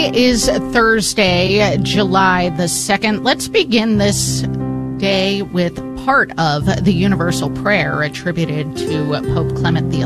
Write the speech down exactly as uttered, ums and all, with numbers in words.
Today is Thursday, July the second. Let's begin this day with part of the Universal Prayer attributed to Pope Clement the